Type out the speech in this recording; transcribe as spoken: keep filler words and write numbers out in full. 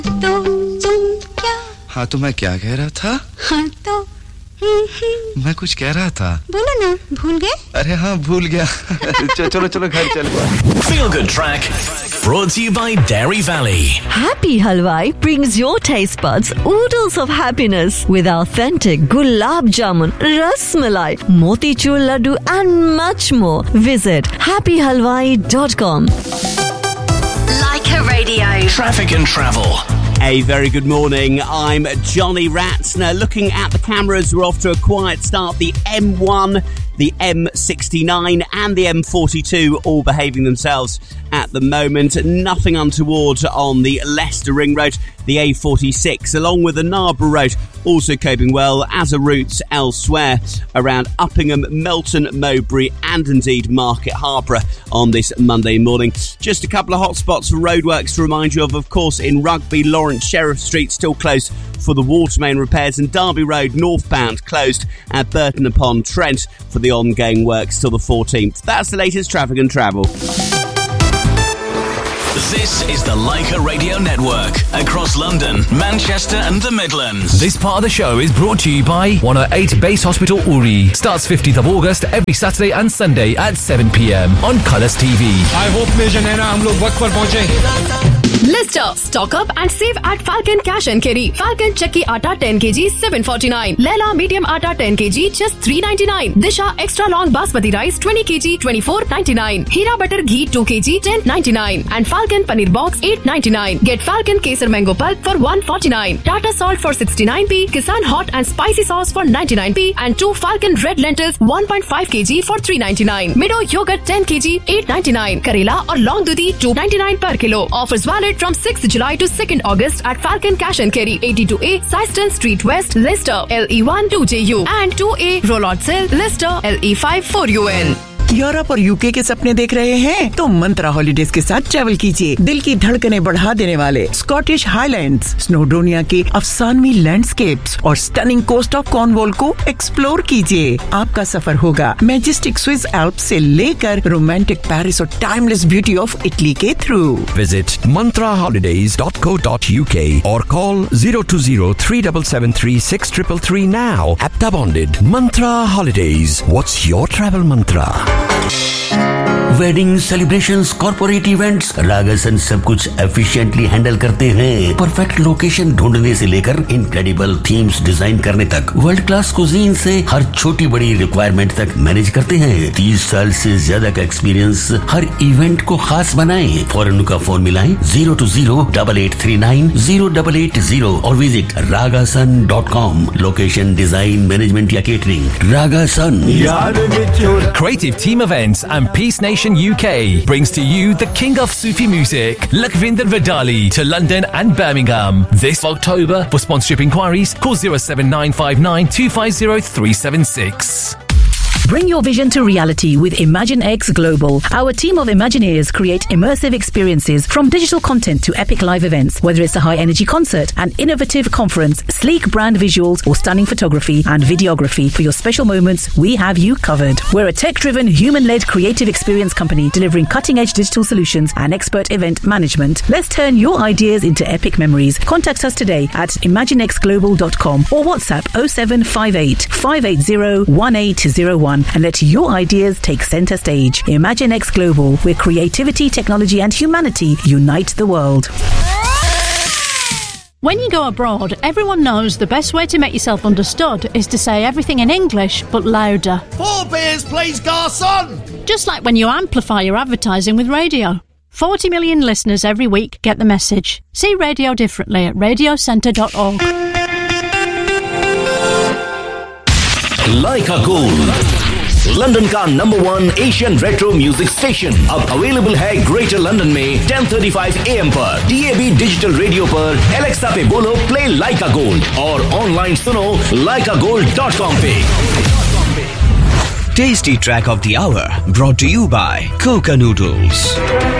तो तुम क्या? हाँ तो मैं क्या कह रहा था? हाँ तो मैं कुछ कह रहा था. बोलो ना, भूल गए? अरे हाँ भूल गया. चलो चलो घर चलो. Feel Good Track brought to you by Dairy Valley. Happy Halwai brings your taste buds oodles of happiness with authentic gulab jamun, ras malai, motichur laddu and much more. Visit happy halwai dot com. Leica Radio. Traffic and travel. A very good morning. I'm Johnny Ratsner. Looking at the cameras, we're off to a quiet start. The M one, the M sixty-nine and the M forty-two all behaving themselves at the moment. Nothing untoward on the Leicester Ring Road. The A forty-six along with the Narborough Road also coping well, as are routes elsewhere around Uppingham, Melton, Mowbray and indeed Market Harborough on this Monday morning. Just a couple of hot spots for roadworks to remind you of, of course, in Rugby, Lawrence, Sheriff Street still closed for the water main repairs, and Derby Road northbound closed at Burton upon Trent for the ongoing works till the fourteenth. That's the latest traffic and travel. This is the Leica Radio Network across London, Manchester and the Midlands. This part of the show is brought to you by one oh eight Base Hospital Uri. Starts fifteenth of August every Saturday and Sunday at seven p.m. on Colours T V. I hope Major Naina hum log waqt par pahunche. Lister, stock up and save at Falcon Cash and Carry. Falcon Chakki Atta ten kilograms, seven forty-nine. Lela Medium Atta ten kilograms, just three ninety-nine. Disha Extra Long Basmati Rice twenty kilograms, twenty-four ninety-nine. Hira Butter Ghee two kilograms, ten ninety-nine. And Falcon Paneer Box eight ninety-nine. Get Falcon Kesar Mango Pulp for one forty-nine. Tata Salt for sixty-nine p. Kisan Hot and Spicy Sauce for ninety-nine p. And two Falcon Red Lentils one point five kilograms for three ninety-nine. Mido Yogurt ten kilograms, eight ninety-nine. Karela or Long Dudi two ninety-nine per kilo. Offers valid from sixth of July to second of August at Falcon Cash and Carry, eighty-two A Syston Street West, Leicester, L E one two J U and two A Rollard Cell, Leicester, L E five four U N. Europe और UK के सपने देख रहे हैं तो मंत्रा holidays के साथ travel कीजिए. दिल की धड़कनें बढ़ा देने वाले स्कॉटिश हाईलैंड्स, स्नोडोनिया के अफसानवी लैंडस्केप्स और स्टनिंग कोस्ट ऑफ कॉर्नवॉल को एक्सप्लोर कीजिए. आपका सफर होगा मैजेस्टिक स्विस एल्प्स से लेकर रोमांटिक पेरिस और टाइमलेस ब्यूटी ऑफ इटली के through. Visit mantra holidays dot co dot u k or call zero two zero three seven seven three six three three now. Apta bonded. Mantra Holidays. What's your travel mantra? Wedding celebrations, corporate events, रागासन सब कुछ efficiently handle करते हैं. Perfect location ढूंढने से लेकर incredible themes design करने तक, world class cuisine से हर छोटी बड़ी रिक्वायरमेंट तक मैनेज करते हैं. तीस साल से ज्यादा का एक्सपीरियंस हर इवेंट को खास बनाए. फौरन उनका फोन मिलाएं zero to zero double eight three nine zero double eight zero और visit रागासन dot com. Location, design, management या catering, रागासन. Creative Team Events and Peace Nation U K brings to you the king of Sufi music, Lakhvinder Vidali, to London and Birmingham this October. For sponsorship inquiries, call zero seven nine five nine two five zero three seven six. Bring your vision to reality with ImagineX Global. Our team of Imagineers create immersive experiences from digital content to epic live events. Whether it's a high-energy concert, an innovative conference, sleek brand visuals, or stunning photography and videography, for your special moments, we have you covered. We're a tech-driven, human-led creative experience company delivering cutting-edge digital solutions and expert event management. Let's turn your ideas into epic memories. Contact us today at imaginex global dot com or WhatsApp oh seven five eight five eight zero one eight zero one. And let your ideas take center stage. ImagineX Global, where creativity, technology and humanity unite the world. When you go abroad, everyone knows the best way to make yourself understood is to say everything in English, but louder. Four beers, please, garçon! Just like when you amplify your advertising with radio. forty million listeners every week get the message. See radio differently at radio centre dot org. Leica Gold, London का number one Asian retro music station, अब available है greater London में ten thirty five A M पर, DAB digital radio पर. Alexa पे बोलो play लाइका gold और online सुनो लाइका गोल्ड डॉट कॉम पे. Tasty track of the hour brought to you by Coca Noodles.